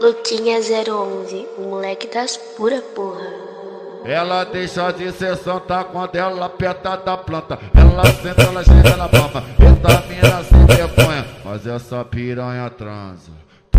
Luquinha 011, o moleque das pura porra. Ela deixa de ser santa quando ela aperta da planta. Ela senta, ela chega na palma. Essa mina sem vergonha, mas essa piranha transa.